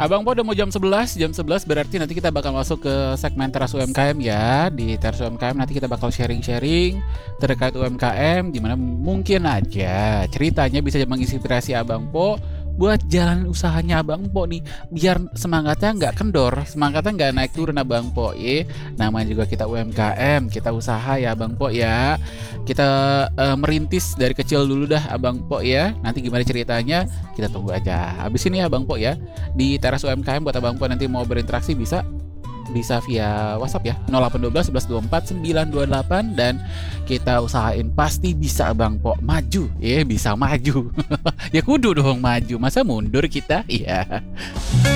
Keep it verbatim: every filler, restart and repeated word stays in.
Abang Po udah mau jam sebelas, jam sebelas berarti nanti kita bakal masuk ke segmen Teras U M K M ya. Di Teras U M K M nanti kita bakal sharing-sharing terkait U M K M, dimana mungkin aja ceritanya bisa menginspirasi Abang Po buat jalan usahanya Abang Po nih, biar semangatnya nggak kendor, semangatnya nggak naik turun Abang Po ya. Namanya juga kita U M K M, kita usaha ya Abang Po ya. Kita uh, merintis dari kecil dulu dah Abang Po ya. Nanti gimana ceritanya kita tunggu aja. Habis ini ya Abang Po ya, di Teras U M K M buat Abang Po nanti mau berinteraksi bisa bisa via WhatsApp ya nol delapan satu dua sebelas dua puluh empat sembilan dua delapan, dan kita usahain pasti bisa Abang Po maju ya, bisa maju. Ya kudu dong maju, masa mundur kita ya.